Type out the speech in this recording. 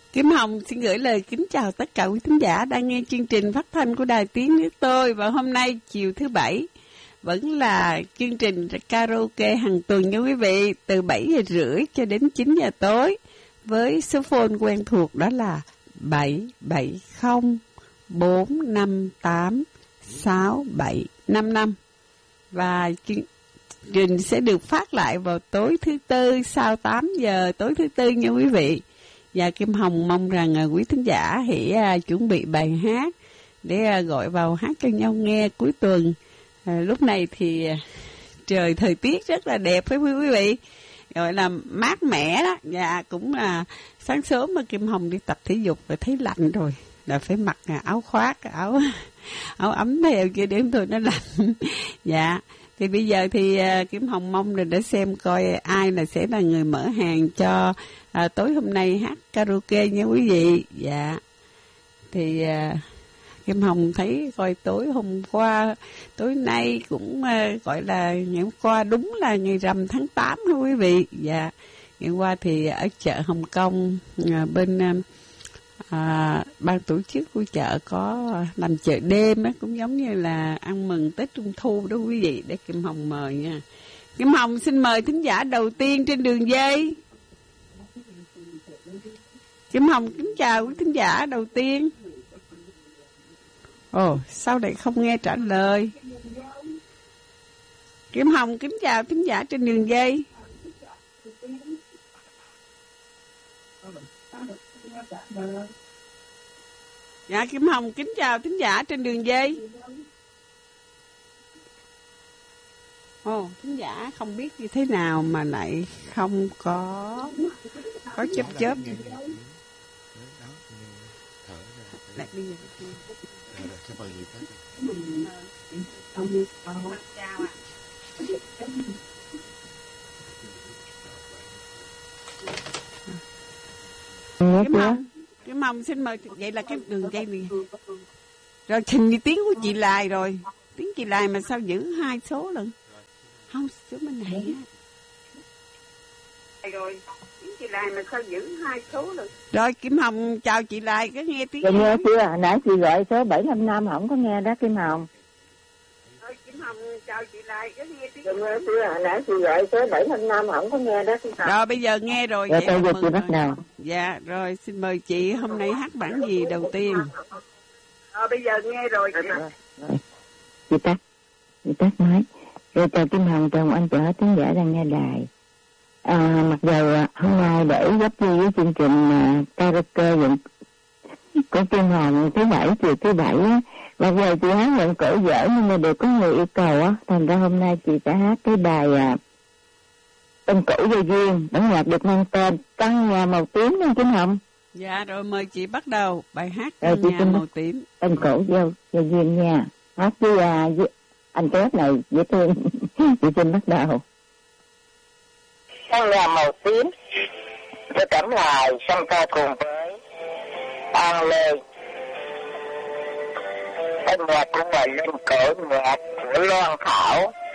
Kim Hồng xin gửi lời kính chào tất cả quý thính giả đang nghe chương trình phát thanh của Đài Tiếng Nước Tôi. Và hôm nay chiều thứ Bảy vẫn là chương trình karaoke hàng tuần nha quý vị, từ 7 giờ rưỡi cho đến 9 giờ tối, với số phone quen thuộc đó là 770 458 6755. Và chương trình sẽ được phát lại vào tối thứ Tư sau 8 giờ tối thứ Tư nha quý vị. Và Kim Hồng mong rằng quý thính giả hãy chuẩn bị bài hát để gọi vào hát cho nhau nghe cuối tuần. Lúc này thì thời tiết rất là đẹp phải quý vị, gọi là mát mẻ đó. Và cũng là sáng sớm mà Kim Hồng đi tập thể dục và thấy lạnh rồi, là phải mặc áo khoác, áo ấm theo kia để thôi nó lạnh. Dạ. Thì bây giờ thì Kim Hồng mong rồi để xem coi ai sẽ là người mở hàng cho tối hôm nay hát karaoke nha quý vị. Dạ. Thì Kim Hồng thấy coi tối hôm qua, tối nay cũng gọi là ngày hôm qua đúng là ngày rằm tháng 8 thôi quý vị. Dạ. Ngày qua thì ở chợ Hồng Kông bên ban tổ chức của chợ có làm chợ đêm á, cũng giống như là ăn mừng Tết Trung Thu đó quý vị, để Kim Hồng mời nha. Kim Hồng xin mời thính giả đầu tiên trên đường dây. Kim Hồng kính chào quý thính giả đầu tiên. Ồ, sao lại không nghe trả lời? Kim Hồng kính chào thính giả trên đường dây. Dạ, Kim Hồng kính chào thính giả trên đường dây. Ồ, thính giả không biết như thế nào mà lại không có chớp. Lại bây giờ Kim Hồng xin mời. Vậy là cái đường dây này rồi, trình như tiếng của chị Lai rồi. Tiếng chị Lai mà sao giữ 2 số lần? Không, số bên này á. Rồi, tiếng chị Lai mà sao giữ 2 số lần? Rồi, Kim Hồng chào chị Lai, có nghe tiếng. Nghe chưa? Nãy chị gọi số 755 không có nghe đó Kim Hồng. Rồi, Kim Hồng chào chị Lai, có nghe tiếng. Nghe chưa? Nãy chị gọi số 755 không có nghe đó Kim Hồng. Rồi, bây giờ nghe rồi. Vậy tôi chị bắt đầu. Dạ, rồi, xin mời chị hôm nay hát bản gì đầu tiên? Bây giờ nghe rồi. Chị tắt máy. Rồi chào Kim Hồng, chào anh chào khán giả đang nghe đài. Mặc dù hôm nay để góp vui với chương trình karaoke của Kim Hồng thứ Bảy, chiều thứ Bảy á, mặc dù chị hát giọng cổ dở nhưng mà đều có người yêu cầu á, thành ra hôm nay chị sẽ hát cái bài Tân Cũ Vô Duyên, bản nhạc được mang tên Căn Nhà Màu Tím nha Kim Hồng. Dạ, rồi mời chị bắt đầu bài hát Căn Nhà Màu Tím. Tân Cũ Vô Duyên nha, hát với anh Tết này dễ thương. Chị xin bắt đầu. Căn nhà màu tím, tôi cẩm lại song ca cùng với An Lê. Âm nhạc của Hoài Linh, cổ nhạc của Loan Thảo.